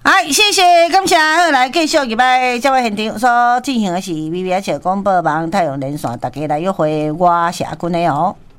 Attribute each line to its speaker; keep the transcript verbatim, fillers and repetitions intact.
Speaker 1: 好，谢谢，感谢。来继续入来，这位现场所进行的是 V V S 广播网太阳连线，大家来约会我是阿君的哦。